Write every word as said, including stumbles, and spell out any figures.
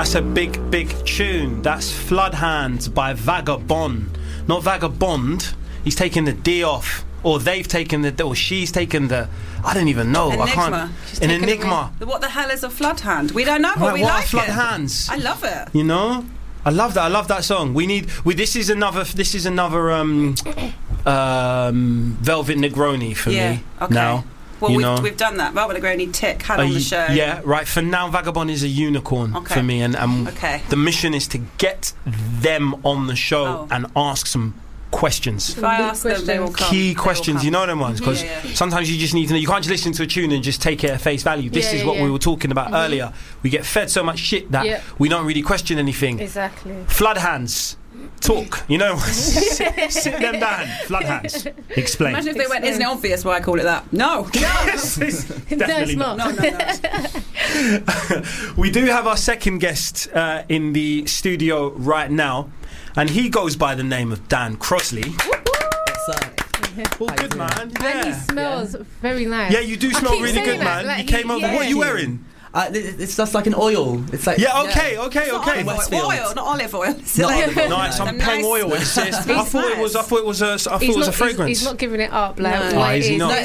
That's a big, big tune. That's Flood Hands by Vagabond. Not Vagabond. He's taking the D off. Or they've taken the... Or she's taken the... I don't even know. Enigma. I can't... She's An taken enigma. The, what the hell is a flood hand? We don't know, but Right, we what like are Flood it. Hands? I love it. You know? I love that. I love that song. We need... We, this is another... This is another... Um, um, Velvet Negroni for yeah, me. okay. Now. Well, you we've, know? we've done that. Velvet Negroni tick, had Uh, on the show. Yeah, right. For now, Vagabond is a unicorn Okay. for me, and um, Okay. the mission is to get them on the show Oh. and ask some questions. If I ask them, they will come. Key They will questions, come. you know them ones, because Yeah, yeah. sometimes you just need to know. You can't just listen to a tune and just take it at face value. This Yeah, is yeah, what yeah. we were talking about Mhm. earlier. We get fed so much shit that Yeah. we don't really question anything. Exactly. Flood hands. Talk, you know, sit, sit them down. Flood hands. Explain. Imagine if they went, isn't it obvious why I call it that? No. Yes, it's definitely No, not. it's not. No, no, no. We do have our second guest uh, in the studio right now, and he goes by the name of Dan Crossley. What's up? All How you good, doing? man. And he Yeah. smells very nice. Yeah, you do I smell keep really saying good, that, man. like, you came he- over. yeah. What are you wearing? Uh, it- it's just like an oil. It's like Yeah, okay, okay, It's not okay. olive Westfield. oil, oil, not olive oil. It's Not like- olive oil, Nice. no. I'm Nice. paying oil. It says. I It's thought it was. I nice. thought it was a. I thought He's it was not, a fragrance. He's, he's not giving it up like No. what Why it is he is. not? No,